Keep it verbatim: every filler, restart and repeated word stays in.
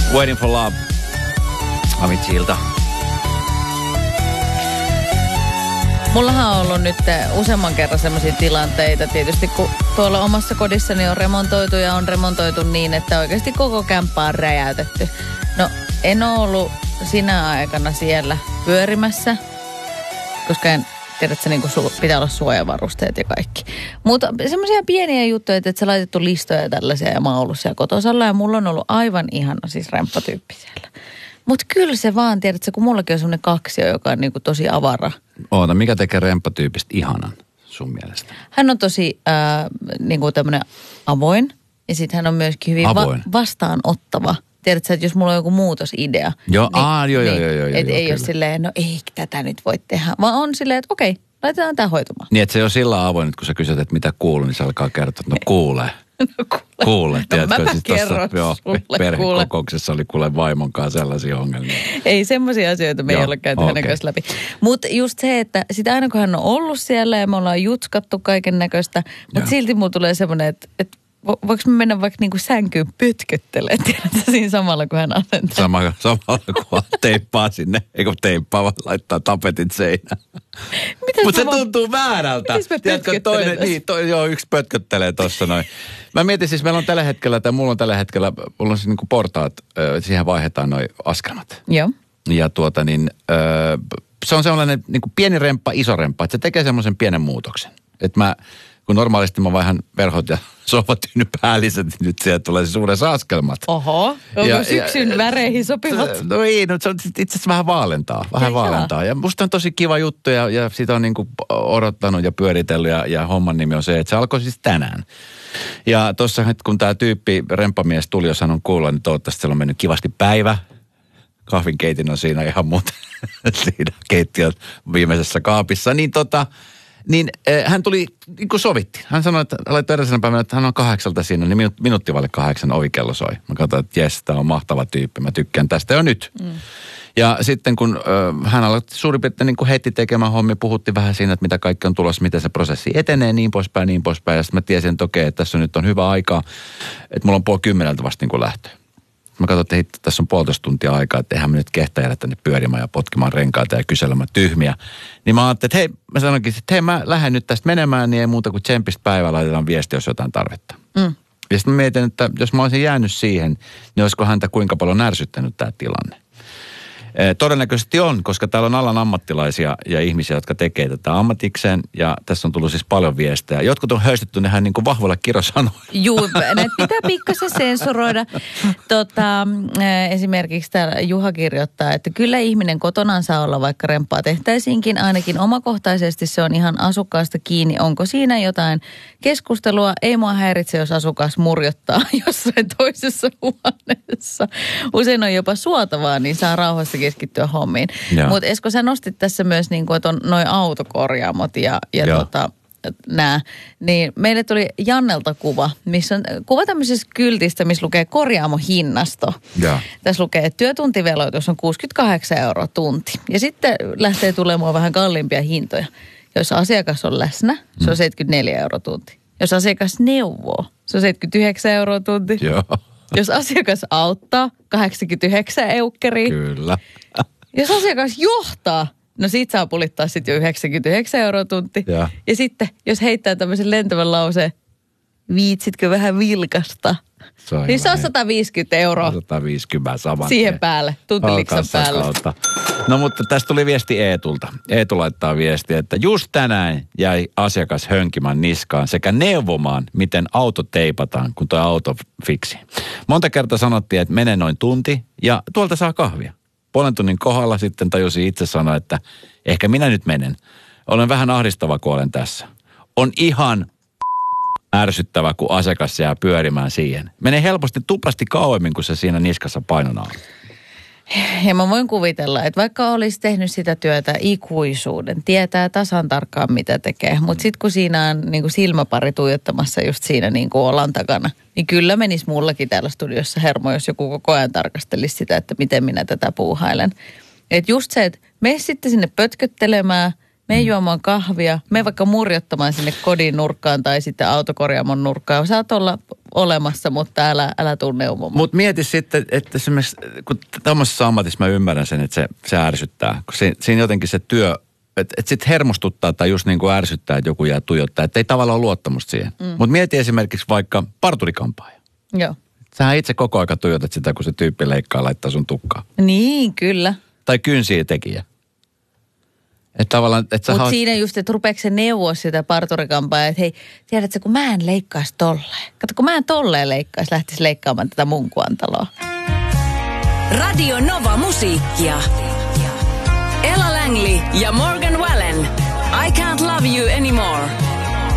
Waiting for Love. Aviciilta. Mullahan on ollut nyt useamman kerran sellaisia tilanteita. Tietysti kun tuolla omassa kodissani on remontoitu ja on remontoitu niin, että oikeasti koko kämppä on räjäytetty. No en ole ollut sinä aikana siellä pyörimässä, koska en tiedä, että se niinku su- pitää olla suojavarusteet ja kaikki. Mutta semmoisia pieniä juttuja, että sä laitettu listoja ja tällaisia ja mä oon ollut siellä kotosalla ja mulla on ollut aivan ihana siis remppatyyppi siellä. Mutta kyllä se vaan, tiedätkö, kun mullakin on semmoinen kaksio, joka on niinku tosi avara. Oota, mikä tekee remppatyypistä ihanan sun mielestä? Hän on tosi äh, niinku tämmöinen avoin ja sitten hän on myöskin hyvin va- vastaanottava. Tiedätkö, että jos mulla on joku muutosidea. Joo, niin, aa, joo, niin, joo, joo. Että ei kyllä. ole silleen, no ei tätä nyt voi tehdä. Vaan on silleen, että okei, laitetaan tämä hoitumaan. Niin, että se on sillä avoin, että kun sä kysyt, että mitä kuuluu, niin se alkaa kertoa, että no kuulee. No kuule. Kuule, tiedätkö, no, mä siis kerron joo, sulle, perhekokouksessa oli kuule vaimon kanssa sellaisia ongelmia. Ei semmoisia asioita me ei ole käyty okay. hänen kanssa läpi. Mutta just se, että sitä aina kun hän on ollut siellä ja me ollaan jutskattu kaiken näköistä, mutta silti mulla tulee semmoinen, että, että voiko me mennä vaikka niinku sänkyyn pötköttelemään, tiedätkö, siinä samalla kun hän asentaa. Samalla, samalla kun teippaa sinne, eikö teippaa, vaan laittaa tapetit seinään. Mutta se vaan tuntuu väärältä. Tiedätkö, toinen, niin, to, joo, yksi pötköttelee tuossa noin. Mä mietin siis, meillä on tällä hetkellä, tai mulla on tällä hetkellä, mulla on siis niinku portaat, siihen vaihdetaan noi askelmat. Joo. Ja tuota niin, se on sellainen niinku pieni remppa, iso remppa, että se tekee semmoisen pienen muutoksen. Että mä, kun normaalisti mä vaihan verhot ja sohvatyyny päälliset, niin nyt sieltä tulee se suuret askelmat. Oho, onko ja, syksyn ja, väreihin sopivat? No ei, no se on itse asiassa vähän vaalentaa, vähän ja vaalentaa. Ja musta on tosi kiva juttu ja, ja sitä on niinku odottanut ja pyöritellyt ja, ja homman nimi on se, että se alkoi siis tänään. Ja tuossa kun tämä tyyppi, remppamies tuli, jos hän on kuulla, niin toivottavasti siellä on mennyt kivasti päivä. Kahvinkeitin on siinä ihan muuta, siinä keittiön viimeisessä kaapissa, niin tota... Niin äh, hän tuli, niin kuin sovittiin. Hän sanoi, että laittoi edellisenä päivänä, että hän on kahdeksalta siinä, niin minut, minuutti vaille kahdeksan ovikello soi. Mä katsoin, että jes, tämä on mahtava tyyppi, mä tykkään tästä jo nyt. Mm. Ja sitten kun äh, hän aloitti suurin piirtein niin kuin heti tekemään hommia, puhuttiin vähän siinä, että mitä kaikki on tulossa, miten se prosessi etenee, niin poispäin, niin poispäin. Ja sitten mä tiesin, että okei, että tässä nyt on hyvä aika, että mulla on puoli kymmeneltä vasta niin kuin lähtö. Mä katsoin, että hitto, tässä on puolitoista tuntia aikaa, että eihän me nyt kehtaa jäädä tänne pyörimään ja potkimaan renkaita ja kyselemään tyhmiä. Niin mä ajattelin, että hei, mä sanoinkin, että hei, mä lähden nyt tästä menemään, niin ei muuta kuin tsempistä päivää laitetaan viesti, jos jotain tarvetta. Mm. Ja sitten mä mietin, että jos mä olisin jäänyt siihen, niin olisiko häntä kuinka paljon ärsyttänyt tämä tilanne. E, todennäköisesti on, koska täällä on alan ammattilaisia ja ihmisiä, jotka tekee tätä ammatikseen. Ja tässä on tullut siis paljon viestejä. Jotkut on höystetty nehän niin kuin vahvoilla kirosanoilla. Juu, näitä pitää pikkasen sensuroida. Tota, esimerkiksi täällä Juha kirjoittaa, että kyllä ihminen kotonaan saa olla, vaikka remppaa tehtäisiinkin. Ainakin omakohtaisesti se on ihan asukkaasta kiinni. Onko siinä jotain keskustelua? Ei mua häiritse, jos asukas murjottaa jossain toisessa huoneessa. Usein on jopa suotavaa, niin saa rauhassa keskittyä hommiin. Mutta Esko, sä nostit tässä myös niin kuin, että on noi autokorjaamot ja, ja tota, nää. Niin meille tuli Jannelta kuva, missä on kuva tämmöisestä kyltistä, missä lukee korjaamohinnasto. Ja. Tässä lukee, että työtuntiveloitus on kuusikymmentäkahdeksan euroa tunti. Ja sitten lähtee tulemaan vähän kalliimpia hintoja. Jos asiakas on läsnä, se on seitsemänkymmentäneljä euroa tunti. Jos asiakas neuvoo, se on seitsemänkymmentäyhdeksän euroa tunti. Joo. Jos asiakas auttaa, kahdeksankymmentäyhdeksän eukkeria. Kyllä. Jos asiakas johtaa, no siitä saa pulittaa sitten jo yhdeksänkymmentäyhdeksän euroa tunti. Ja. ja sitten, jos heittää tämmöisen lentävän lauseen, viitsitkö vähän vilkasta? Niin se on sata viisikymmentä euroa. sata viisikymmentä saman. Siihen päälle, tuntiliksan päälle. Kautta. No mutta tästä tuli viesti Eetulta. Eetu laittaa viestiä, että just tänään jäi asiakas hönkimään niskaan sekä neuvomaan, miten auto teipataan, kun tuo auto fiksi. Monta kertaa sanottiin, että mene noin tunti ja tuolta saa kahvia. Puolen tunnin kohdalla sitten tajusin itse sanoa, että ehkä minä nyt menen. Olen vähän ahdistava, kun olen tässä. On ihan ärsyttävä, kun asiakas jää pyörimään siihen. Menee helposti tuplasti kauemmin, kun se siinä niskassa painona on. Ja mä voin kuvitella, että vaikka olisi tehnyt sitä työtä ikuisuuden, tietää tasan tarkkaan mitä tekee, mutta sitten kun siinä on niin kuin silmäpari tuijottamassa just siinä niin kuin olan takana, niin kyllä menisi mullakin täällä studiossa hermo, jos joku koko ajan tarkastelisi sitä, että miten minä tätä puuhailen. Että just se, että mene sitten sinne pötköttelemään, Mene juomaan kahvia, mene vaikka murjottamaan sinne kodin nurkkaan tai sitten autokorjaamon nurkkaan. Saat olla olemassa, mutta älä, älä tuu neuvomaan. Mutta mieti sitten, että esimerkiksi kun tämmöisessä ammatissa mä ymmärrän sen, että se, se ärsyttää. Kun siinä, siinä jotenkin se työ, että et sitten hermostuttaa tai just niin kuin ärsyttää, että joku jää tuijottaa. Että ei tavallaan ole luottamusta siihen. Mm. Mutta mieti esimerkiksi vaikka parturikampaaja. Joo. Sähän itse koko aika tuijotat sitä, kun se tyyppi leikkaa laittaa sun tukkaa. Niin, kyllä. Tai kynsiä tekijä. Että tavallaan, että sä Mutta haat... siinä just, että rupeeko se neuvoa sitä parturikampaa, että hei, tiedätkö, kun mä en leikkaisi tolleen. Kato, kun mä en tolleen leikkaisi, lähtisi leikkaamaan tätä mun kuantaloa. Radio Nova Musiikkia. Ella Langley ja Morgan Wallen. I can't love you anymore.